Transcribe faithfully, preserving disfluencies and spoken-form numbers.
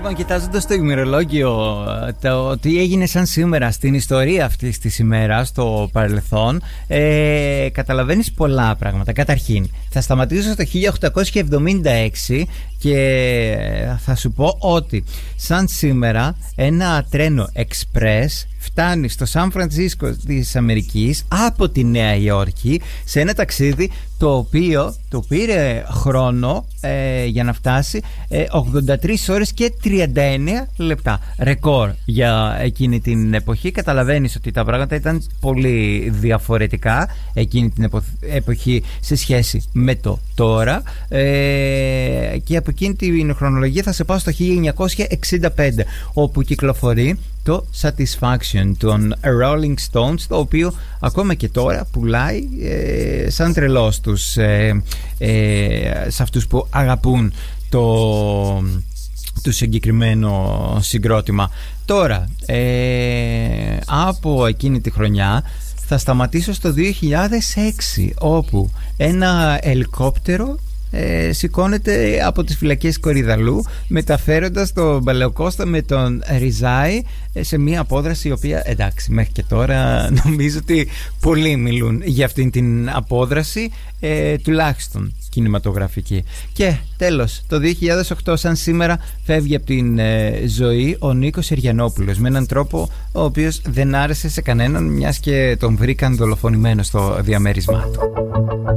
Λοιπόν, κοιτάζοντας το ημερολόγιο, το τι έγινε σαν σήμερα στην ιστορία αυτής της ημέρας, στο παρελθόν, ε, καταλαβαίνεις πολλά πράγματα. Καταρχήν, θα σταματήσω στο χίλια οκτακόσια εβδομήντα έξι και θα σου πω ότι σαν σήμερα ένα τρένο εξπρές φτάνει στο Σαν Φρανσίσκο της Αμερικής από τη Νέα Υόρκη σε ένα ταξίδι το οποίο το πήρε χρόνο ε, για να φτάσει ε, ογδόντα τρεις ώρες και τριάντα εννέα λεπτά. Ρεκόρ για εκείνη την εποχή. Καταλαβαίνεις ότι τα πράγματα ήταν πολύ διαφορετικά εκείνη την επο- εποχή σε σχέση με το τώρα, ε, και από εκείνη την χρονολογία θα σε πάω στο χίλια εννιακόσια εξήντα πέντε, όπου κυκλοφορεί το Satisfaction των Rolling Stones, το οποίο ακόμα και τώρα πουλάει ε, σαν τρελός τους, ε, ε, σε αυτούς που αγαπούν το, το συγκεκριμένο συγκρότημα. Τώρα, ε, από εκείνη τη χρονιά θα σταματήσω στο δύο χιλιάδες έξι, όπου ένα ελικόπτερο Ε, σηκώνεται από τις φυλακές Κορυδαλού, μεταφέροντας τον Παλαιοκώστα με τον Ριζάη ε, σε μια απόδραση η οποία, εντάξει, μέχρι και τώρα νομίζω ότι πολλοί μιλούν για αυτήν την απόδραση, ε, τουλάχιστον κινηματογραφική. Και τέλος, το δύο χιλιάδες οκτώ σαν σήμερα φεύγει από την ε, ζωή ο Νίκος Εριανόπουλος με έναν τρόπο ο οποίος δεν άρεσε σε κανέναν, μιας και τον βρήκαν δολοφονημένο στο διαμέρισμά του.